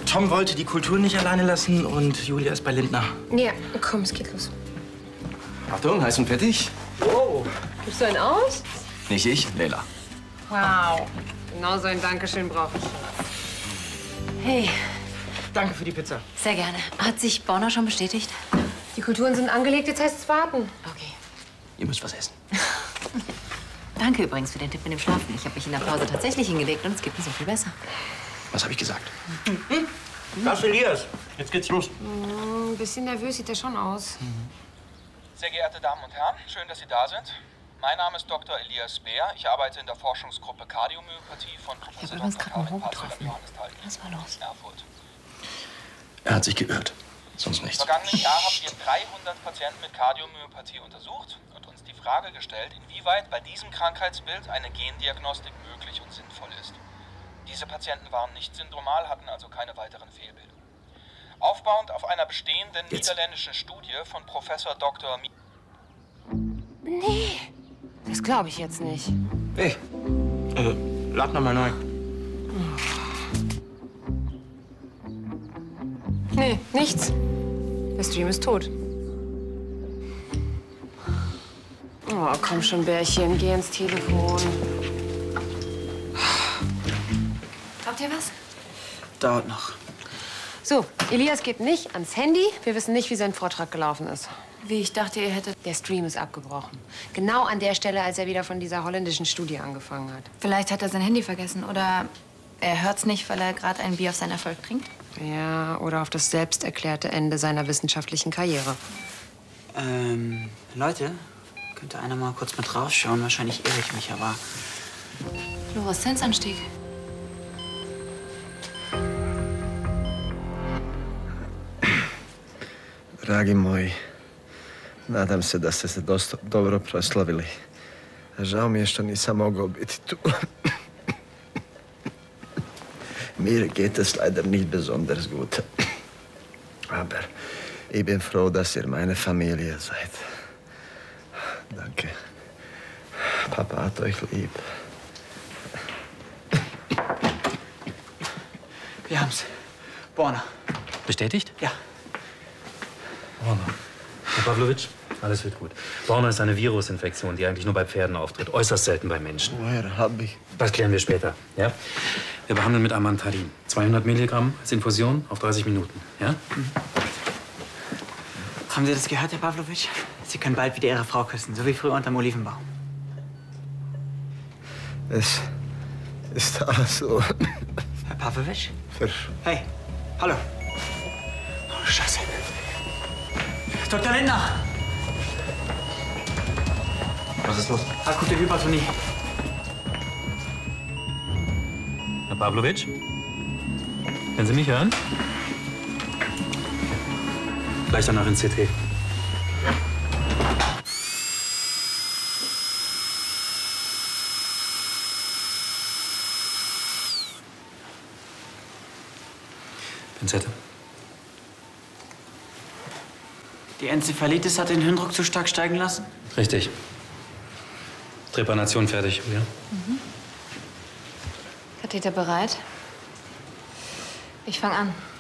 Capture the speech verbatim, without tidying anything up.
Tom wollte die Kultur nicht alleine lassen und Julia ist bei Lindner. Ja, komm, es geht los. Achtung, heiß und fettig. Wow. Gibst du einen aus? Nicht ich, Leila. Wow. Genau so ein Dankeschön brauche ich. Hey, Danke für die Pizza. sehr gerne. Hat sich Borna schon bestätigt? Die Kulturen sind angelegt, jetzt heißt es warten. Okay. Ihr müsst was essen. Danke übrigens für den Tipp mit dem Schlafen. Ich habe mich in der Pause tatsächlich hingelegt und es geht mir so viel besser. Was habe ich gesagt? Das ist Elias. Jetzt geht's los. Hm, ein bisschen nervös sieht er schon aus. Sehr geehrte Damen und Herren, schön, dass Sie da sind. Mein Name ist Doktor Elias Beer. Ich arbeite in der Forschungsgruppe Kardiomyopathie von Professor Ich habe übrigens Doktor gerade einen Karin Hoch Patzl getroffen. und Johannes Thalken Was war los? in Erfurt. Er hat sich geirrt. Sonst Im nichts. vergangenen Jahr haben wir dreihundert Patienten mit Kardiomyopathie untersucht und uns die Frage gestellt, inwieweit bei diesem Krankheitsbild eine Gendiagnostik möglich und sinnvoll ist. Diese Patienten waren nicht syndromal, hatten also keine weiteren Fehlbilder. Aufbauend auf einer bestehenden Jetzt. niederländischen Studie von Professor Doktor Mi Nee, das glaube ich jetzt nicht. Hey, äh, lad noch mal neu. Nee, nichts. Der Stream ist tot. Oh, komm schon, Bärchen, geh ins Telefon. Habt ihr was? Dauert noch. So, Elias geht nicht ans Handy. Wir wissen nicht, wie sein Vortrag gelaufen ist. Wie, ich dachte, ihr hättet... Der Stream ist abgebrochen. Genau an der Stelle, als er wieder von dieser holländischen Studie angefangen hat. Vielleicht hat er sein Handy vergessen oder er hört's nicht, weil er gerade ein Bier auf seinen Erfolg trinkt. Ja, oder auf das selbst erklärte Ende seiner wissenschaftlichen Karriere. Ähm, Leute, könnte einer mal kurz mit rausschauen? Wahrscheinlich irre ich mich, aber... Fluoreszenzanstieg. Dragi moji, nadam se da ste se dosta dobro proslavili. Žao mi je što nisam mogao biti tu. Mir geht es leider nicht besonders gut. Aber ich bin froh, dass ihr meine Familie seid. Danke. Papa hat euch lieb. Wir haben's. Borna. Bestätigt? Ja. Borna. Herr Pawlowitsch, alles wird gut. Borna ist eine Virusinfektion, die eigentlich nur bei Pferden auftritt. Äußerst selten bei Menschen. Woher hab ich? Das klären wir später. Ja? Wir behandeln mit Amantadin. zweihundert Milligramm als Infusion auf dreißig Minuten. Ja? Mhm. Haben Sie das gehört, Herr Pawlowitsch? Sie können bald wieder Ihre Frau küssen, so wie früher unterm Olivenbaum. Es ist alles so. Herr Pawlowitsch? Versch. Hey, hallo. Oh, Scheiße. Doktor Lindner! Was ist los? Akute Hypertonie. Herr Pawlowitsch? Können Sie mich hören? Gleich danach ins C T. Pinzette. Die Enzephalitis hat den Hirndruck zu stark steigen lassen? Richtig. Trepanation fertig, Julia. Mhm. Katheter bereit. Ich fange an.